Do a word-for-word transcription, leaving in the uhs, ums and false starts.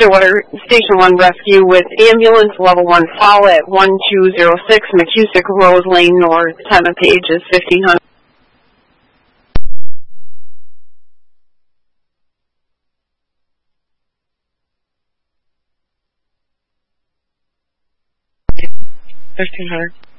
Stillwater Station one Rescue with ambulance level one call at one two zero six McCusick Rose Lane North. Time of page is fifteen hundred. fifteen hundred.